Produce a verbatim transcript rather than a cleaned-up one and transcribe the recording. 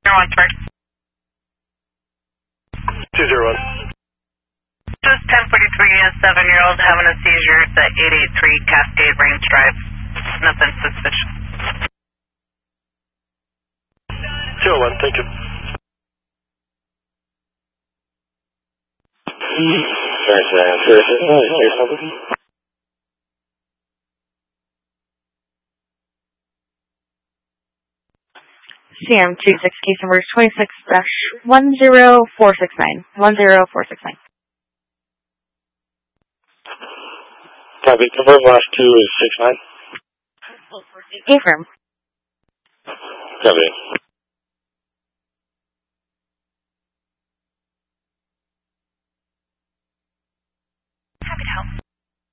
one first. two zero one. Just ten forty-three, a seven-year-old having a seizure at eight eighty-three Cascade Range Drive. Nothing suspicious. two oh one, thank you. Sorry, sir. C M two six, case number twenty-six dash one zero four six nine. one zero four six nine. Copy, confirm last two is six nine. Affirm. Copy.